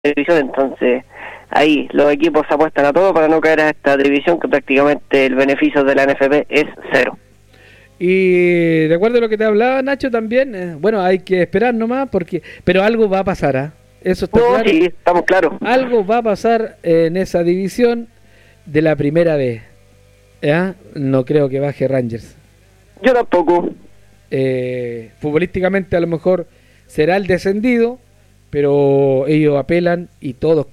televisión, entonces ahí los equipos apuestan a todo para no caer a esta división que prácticamente el beneficio de la NFP es cero. Y de acuerdo a lo que te hablaba Nacho también, bueno, hay que esperar nomás, pero algo va a pasar, ¿ah? Eso está claro. Sí, estamos claros. Algo va a pasar en esa división de la primera vez. ¿Ya? No creo que baje Rangers. Yo tampoco. Futbolísticamente a lo mejor será el descendido, pero ellos apelan y todos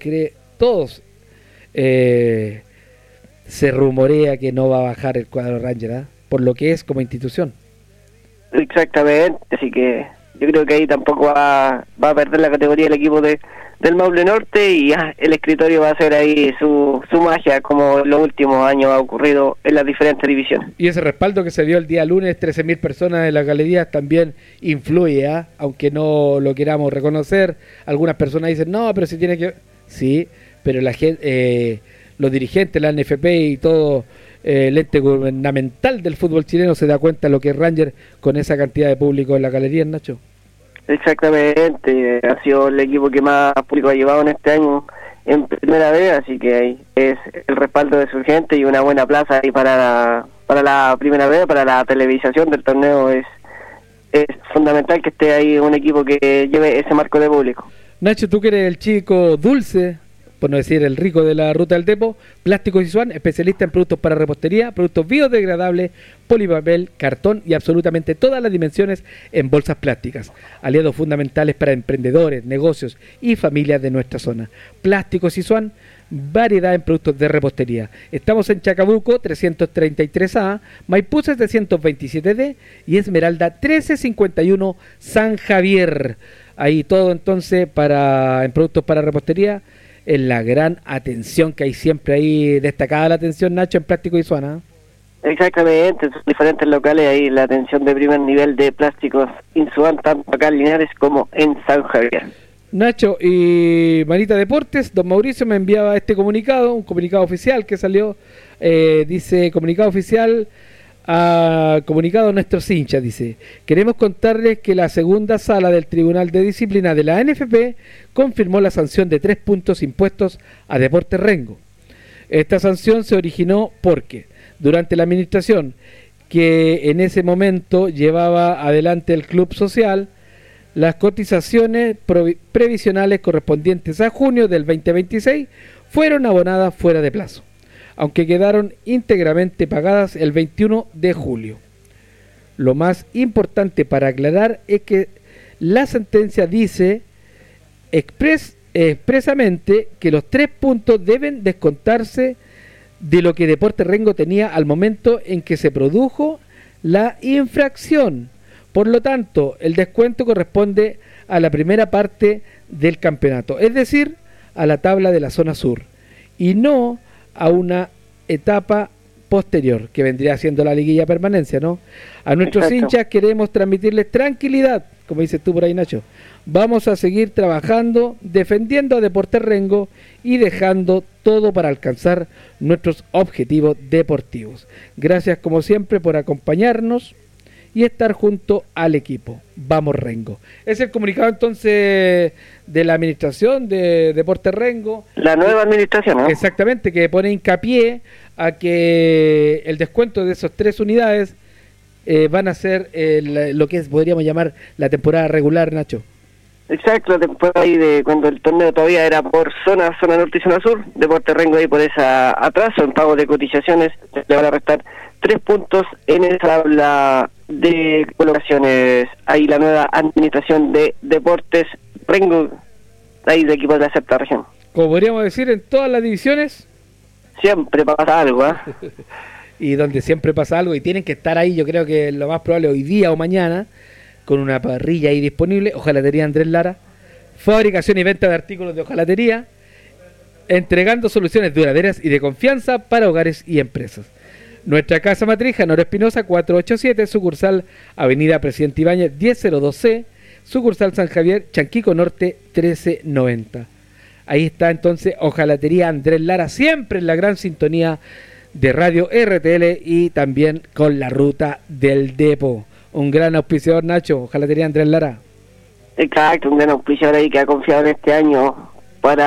se rumorea que no va a bajar el cuadro Rangers, ¿eh? Por lo que es como institución. Exactamente, así que yo creo que ahí tampoco va a perder la categoría el equipo del Maule Norte, y el escritorio va a hacer ahí su magia, como en los últimos años ha ocurrido en las diferentes divisiones. Y ese respaldo que se dio el día lunes, 13.000 personas en las galerías, también influye, ¿eh? Aunque no lo queramos reconocer. Algunas personas dicen, no, pero si tiene que... Sí, pero la gente, los dirigentes, la NFP y todo el ente gubernamental del fútbol chileno se da cuenta de lo que es Rangers con esa cantidad de público en la galería, Nacho. Exactamente, ha sido el equipo que más público ha llevado en este año en primera vez, así que ahí es el respaldo de su gente y una buena plaza ahí para la primera vez, para la televisación del torneo. Es fundamental que esté ahí un equipo que lleve ese marco de público. Nacho, tú que eres el chico dulce, por no decir el rico de la ruta del Depo, Plásticos Isuan, especialista en productos para repostería, productos biodegradables, polipapel, cartón y absolutamente todas las dimensiones en bolsas plásticas. Aliados fundamentales para emprendedores, negocios y familias de nuestra zona. Plásticos Isuan, variedad en productos de repostería. Estamos en Chacabuco 333A, Maipú 727D y Esmeralda 1351 San Javier. Ahí todo entonces en productos para repostería. En la gran atención que hay siempre ahí, destacada la atención, Nacho, en Plásticos Isuan. Exactamente, en sus diferentes locales ahí la atención de primer nivel de Plásticos Isuan, tanto acá en Linares como en San Javier. Nacho, y Manita Deportes, don Mauricio me enviaba este comunicado, un comunicado oficial que salió, dice, comunicado oficial, comunicado a nuestros hinchas, dice: queremos contarles que la segunda sala del Tribunal de Disciplina de la NFP confirmó la sanción de 3 puntos impuestos a Deportes Rengo. Esta sanción se originó porque durante la administración que en ese momento llevaba adelante el club social, las cotizaciones previsionales correspondientes a junio del 2026 fueron abonadas fuera de plazo, aunque quedaron íntegramente pagadas el 21 de julio. Lo más importante para aclarar es que la sentencia dice expresamente que los 3 puntos deben descontarse de lo que Deportes Rengo tenía al momento en que se produjo la infracción. Por lo tanto, el descuento corresponde a la primera parte del campeonato, es decir, a la tabla de la zona sur, y no a una etapa posterior, que vendría siendo la liguilla permanencia, ¿no? A nuestros Exacto. hinchas queremos transmitirles tranquilidad, como dices tú por ahí, Nacho. Vamos a seguir trabajando, defendiendo a Deportes Rengo y dejando todo para alcanzar nuestros objetivos deportivos. Gracias, como siempre, por acompañarnos y estar junto al equipo. Vamos Rengo. Es el comunicado entonces de la administración de Deportes Rengo. La nueva administración, ¿no? Exactamente, que pone hincapié a que el descuento de esas 3 unidades van a ser lo que podríamos llamar la temporada regular, Nacho. Exacto, la temporada ahí de cuando el torneo todavía era por zona norte y zona sur, Deportes Rengo ahí por esa atraso en pago de cotizaciones, le van a restar 3 puntos en esa tabla de colocaciones. Ahí la nueva administración de Deportes Rengo, ahí de equipos de la sexta región. Como podríamos decir, en todas las divisiones Siempre pasa algo, ¿eh? y donde siempre pasa algo y tienen que estar ahí, yo creo que lo más probable hoy día o mañana, con una parrilla ahí disponible. Hojalatería Andrés Lara, fabricación y venta de artículos de hojalatería, entregando soluciones duraderas y de confianza para hogares y empresas. Nuestra casa matriz, Janor Espinosa 487, sucursal Avenida Presidente Ibáñez 1002C, sucursal San Javier, Chanquico Norte 1390. Ahí está entonces Hojalatería Andrés Lara, siempre en la gran sintonía de Radio RTL y también con la ruta del Depo. Un gran auspiciador, Nacho, Hojalatería Andrés Lara. Exacto, un gran auspiciador ahí que ha confiado en este año